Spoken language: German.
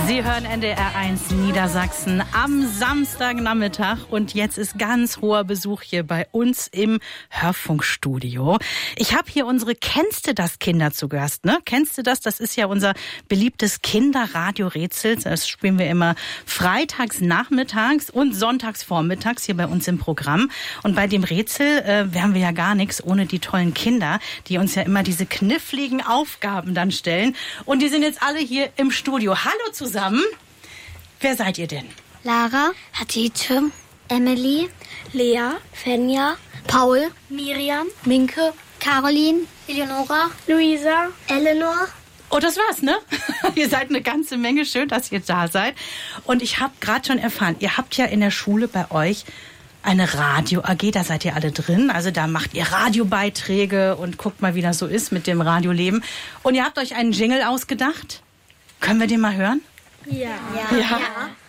Sie hören NDR 1 Niedersachsen am Samstagnachmittag und jetzt ist ganz hoher Besuch hier bei uns im Hörfunkstudio. Ich habe hier unsere Kennst du das Kinder zu Gast, ne? Kennst du das? Das ist ja unser beliebtes Kinderradio-Rätsel. Das spielen wir immer freitags nachmittags und sonntags vormittags hier bei uns im Programm. Und bei dem Rätsel wären wir ja gar nichts ohne die tollen Kinder, die uns ja immer diese kniffligen Aufgaben dann stellen. Und die sind jetzt alle hier im Studio. Hallo zusammen. Wer seid ihr denn? Lara, Hadithe, Emily, Lea, Fenja, Paul, Miriam, Minke, Caroline, Eleonora, Luisa, Eleanor. Oh, das war's, ne? Ihr seid eine ganze Menge. Schön, dass ihr da seid. Und ich habe gerade schon erfahren, ihr habt ja in der Schule bei euch eine Radio-AG, da seid ihr alle drin. Also da macht ihr Radiobeiträge und guckt mal, wie das so ist mit dem Radioleben. Und ihr habt euch einen Jingle ausgedacht. Können wir den mal hören? Ja. Ja.